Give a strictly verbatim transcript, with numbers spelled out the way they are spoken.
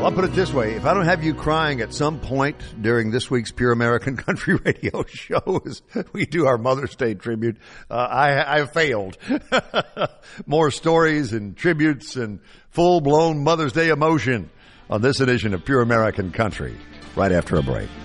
Well, I'll put it this way. If I don't have you crying at some point during this week's Pure American Country Radio show as we do our Mother's Day tribute, uh, I, I failed. More stories and tributes and full-blown Mother's Day emotion on this edition of Pure American Country right after a break.